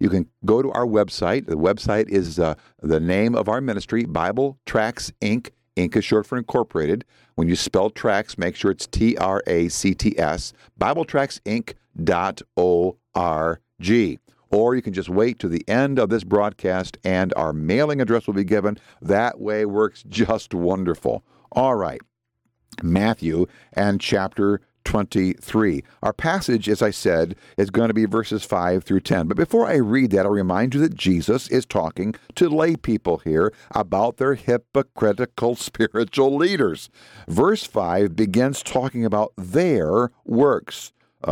you can go to our website. The website is the name of our ministry, Bible Tracts Inc. Inc. is short for Incorporated. When you spell tracts, make sure it's TRACTS, BibleTractsInc.org. Or you can just wait to the end of this broadcast and our mailing address will be given. That way works just wonderful. All right. Matthew and chapter 23. Our passage, as I said, is going to be verses 5 through 10. But before I read that, I'll remind you that Jesus is talking to lay people here about their hypocritical spiritual leaders. Verse 5 begins talking about their works.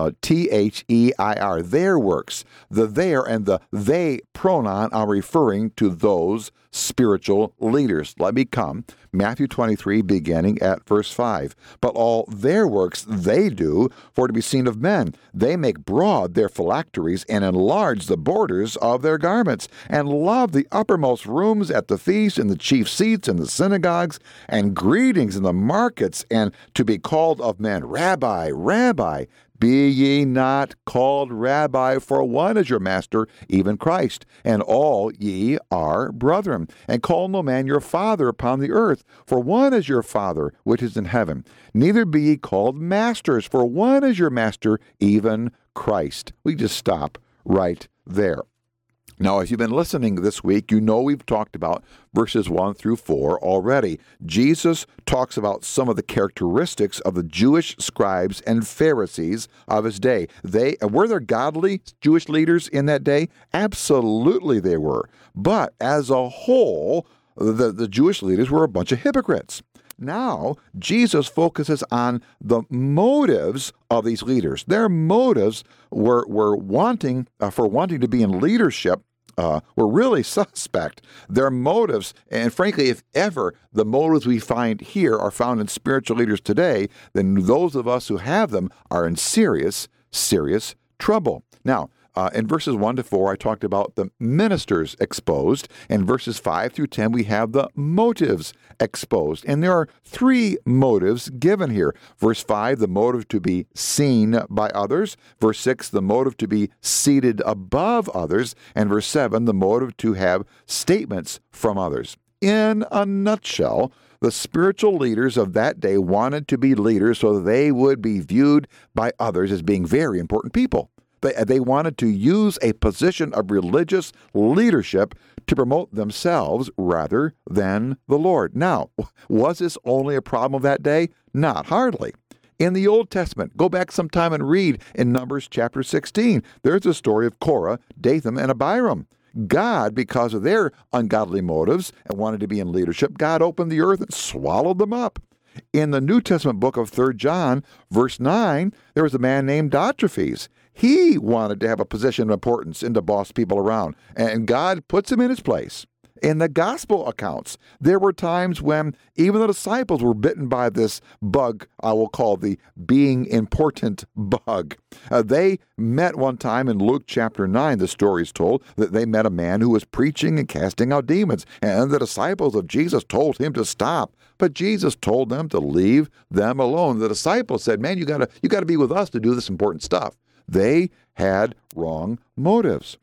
Their, their works. The there and the they pronoun are referring to those spiritual leaders. Let me come. Matthew 23, beginning at verse 5. But all their works they do for to be seen of men. They make broad their phylacteries and enlarge the borders of their garments, and love the uppermost rooms at the feast and the chief seats in the synagogues, and greetings in the markets, and to be called of men, Rabbi, Rabbi. Be ye not called Rabbi, for one is your master, even Christ, and all ye are brethren. And call no man your father upon the earth, for one is your Father which is in heaven. Neither be ye called masters, for one is your master, even Christ. We just stop right there. Now, if you've been listening this week, you know we've talked about verses 1 through 4 already. Jesus talks about some of the characteristics of the Jewish scribes and Pharisees of his day. Were there godly Jewish leaders in that day? Absolutely they were. But as a whole, the Jewish leaders were a bunch of hypocrites. Now, Jesus focuses on the motives of these leaders. Their motives were wanting to be in leadership were really suspect. Their motives, and frankly, if ever the motives we find here are found in spiritual leaders today, then those of us who have them are in serious, serious trouble. Now, in verses 1 to 4, I talked about the ministers exposed. In verses 5 through 10, we have the motives exposed. And there are three motives given here. Verse 5, the motive to be seen by others. Verse 6, the motive to be seated above others. And verse 7, the motive to have statements from others. In a nutshell, the spiritual leaders of that day wanted to be leaders so that they would be viewed by others as being very important people. They wanted to use a position of religious leadership to promote themselves rather than the Lord. Now, was this only a problem of that day? Not hardly. In the Old Testament, go back sometime and read in Numbers chapter 16. There's a story of Korah, Dathan, and Abiram. God, because of their ungodly motives and wanted to be in leadership, God opened the earth and swallowed them up. In the New Testament book of 3 John, verse 9, there was a man named Diotrephes. He wanted to have a position of importance and to boss people around, and God puts him in his place. In the gospel accounts, there were times when even the disciples were bitten by this bug, I will call the being important bug. They met one time in Luke chapter 9, the story is told, that they met a man who was preaching and casting out demons, and the disciples of Jesus told him to stop. But Jesus told them to leave them alone. The disciples said, man, you gotta be with us to do this important stuff. They had wrong motives.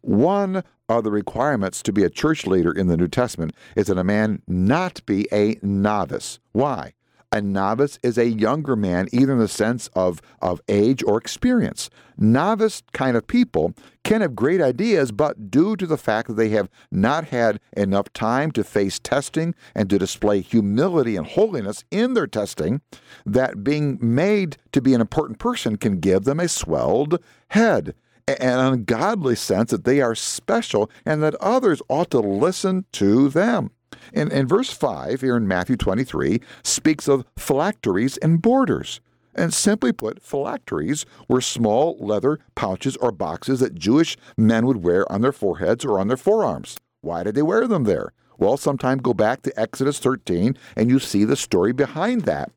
One of the requirements to be a church leader in the New Testament is that a man not be a novice. Why? A novice is a younger man, either in the sense of age or experience. Novice kind of people can have great ideas, but due to the fact that they have not had enough time to face testing and to display humility and holiness in their testing, that being made to be an important person can give them a swelled head, an ungodly sense that they are special and that others ought to listen to them. And verse 5 here in Matthew 23 speaks of phylacteries and borders. And simply put, phylacteries were small leather pouches or boxes that Jewish men would wear on their foreheads or on their forearms. Why did they wear them there? Well, sometime go back to Exodus 13 and you see the story behind that.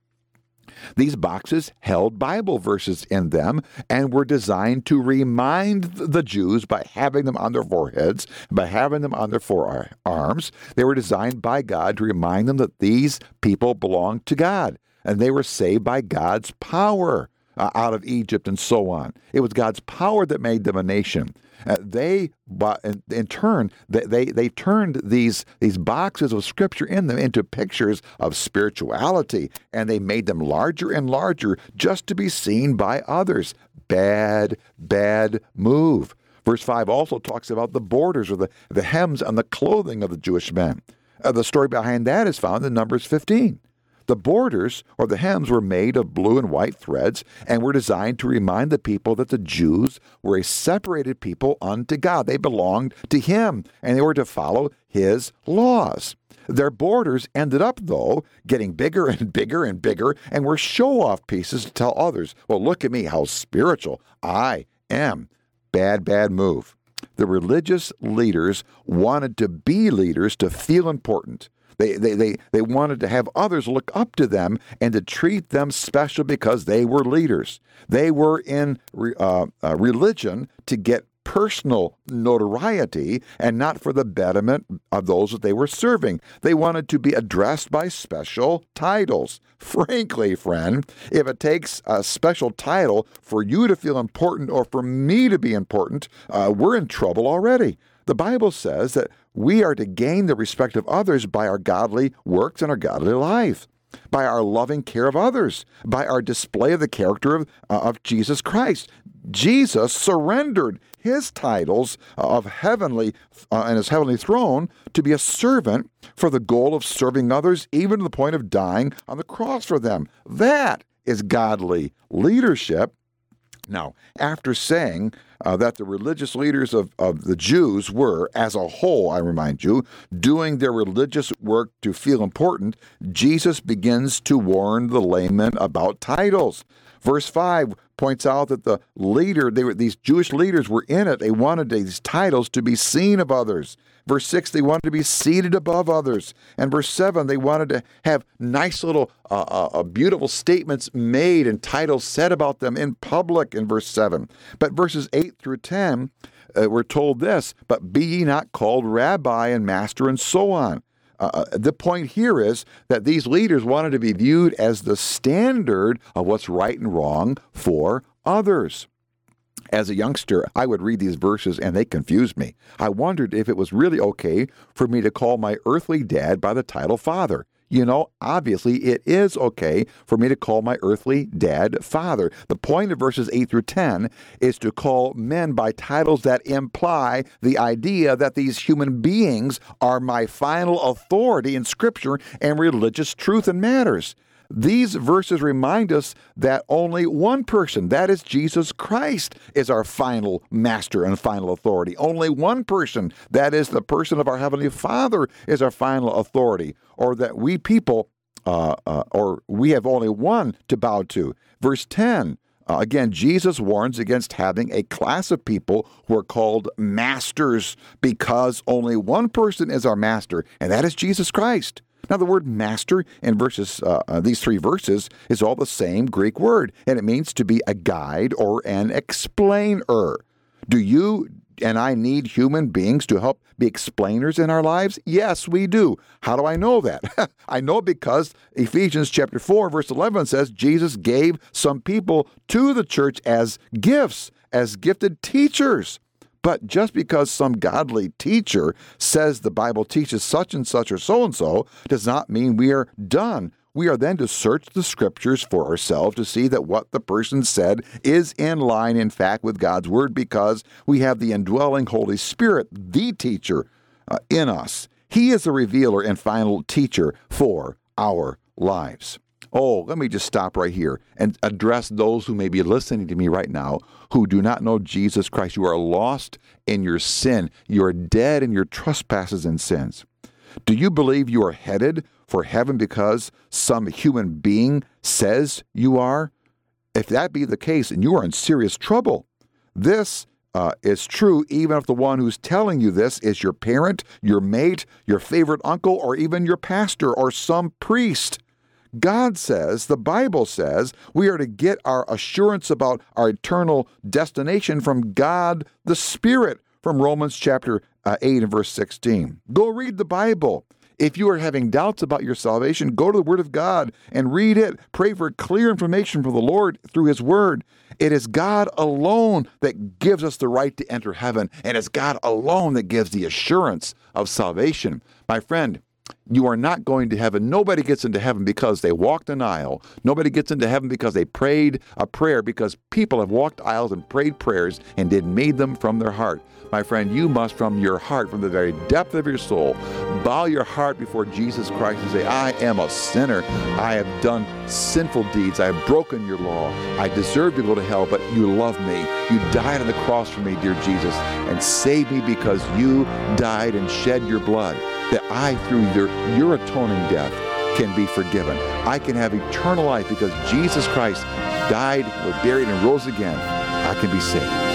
These boxes held Bible verses in them and were designed to remind the Jews by having them on their foreheads, by having them on their forearms. They were designed by God to remind them that these people belonged to God and they were saved by God's power out of Egypt and so on. It was God's power that made them a nation. In turn, they turned these boxes of Scripture in them into pictures of spirituality, and they made them larger and larger just to be seen by others. Bad move. Verse 5 also talks about the borders or the hems on the clothing of the Jewish men. The story behind that is found in Numbers 15. The borders, or the hems, were made of blue and white threads and were designed to remind the people that the Jews were a separated people unto God. They belonged to Him, and they were to follow His laws. Their borders ended up, though, getting bigger and bigger and bigger, and were show-off pieces to tell others, well, look at me, how spiritual I am. Bad move. The religious leaders wanted to be leaders to feel important. They wanted to have others look up to them and to treat them special because they were leaders. They were in religion to get personal notoriety and not for the betterment of those that they were serving. They wanted to be addressed by special titles. Frankly, friend, if it takes a special title for you to feel important or for me to be important, we're in trouble already. The Bible says that we are to gain the respect of others by our godly works and our godly life, by our loving care of others, by our display of the character of Jesus Christ. Jesus surrendered his titles of heavenly and his heavenly throne to be a servant for the goal of serving others, even to the point of dying on the cross for them. That is godly leadership. Now, after saying that the religious leaders of the Jews were, as a whole, I remind you, doing their religious work to feel important, Jesus begins to warn the layman about titles. Verse 5 points out that the leader, these Jewish leaders were in it. They wanted these titles to be seen of others. Verse 6, they wanted to be seated above others. And verse 7, they wanted to have nice little beautiful statements made and titles said about them in public in verse 7. But verses 8 through 10, we're told this, but be ye not called rabbi and master and so on. The point here is that these leaders wanted to be viewed as the standard of what's right and wrong for others. As a youngster, I would read these verses and they confused me. I wondered if it was really okay for me to call my earthly dad by the title father. You know, obviously it is okay for me to call my earthly dad father. The point of verses 8 through 10 is to call men by titles that imply the idea that these human beings are my final authority in Scripture and religious truth and matters. These verses remind us that only one person, that is Jesus Christ, is our final master and final authority. Only one person, that is the person of our Heavenly Father, is our final authority. Or that we people, or we have only one to bow to. Verse 10, again, Jesus warns against having a class of people who are called masters because only one person is our master, and that is Jesus Christ. Now, the word master in these three verses is all the same Greek word, and it means to be a guide or an explainer. Do you and I need human beings to help be explainers in our lives? Yes, we do. How do I know that? I know because Ephesians chapter 4, verse 11 says Jesus gave some people to the church as gifts, as gifted teachers. But just because some godly teacher says the Bible teaches such and such or so does not mean we are done. We are then to search the Scriptures for ourselves to see that what the person said is in line, in fact, with God's Word, because we have the indwelling Holy Spirit, the teacher, in us. He is the revealer and final teacher for our lives. Oh, let me just stop right here and address those who may be listening to me right now who do not know Jesus Christ. You are lost in your sin. You are dead in your trespasses and sins. Do you believe you are headed for heaven because some human being says you are? If that be the case, then you are in serious trouble. This is true even if the one who's telling you this is your parent, your mate, your favorite uncle, or even your pastor or some priest. God says, the Bible says, we are to get our assurance about our eternal destination from God the Spirit, from Romans chapter 8 and verse 16. Go read the Bible. If you are having doubts about your salvation, go to the Word of God and read it. Pray for clear information from the Lord through His Word. It is God alone that gives us the right to enter heaven, and it's God alone that gives the assurance of salvation. My friend, you are not going to heaven. Nobody gets into heaven because they walked an aisle. Nobody gets into heaven because they prayed a prayer, because people have walked aisles and prayed prayers and did made them from their heart. My friend, you must from your heart, from the very depth of your soul, bow your heart before Jesus Christ and say, I am a sinner. I have done sinful deeds. I have broken your law. I deserve to go to hell, but you love me. You died on the cross for me, dear Jesus, and saved me because you died and shed your blood, that I, through your atoning death, can be forgiven. I can have eternal life because Jesus Christ died, was buried, and rose again. I can be saved.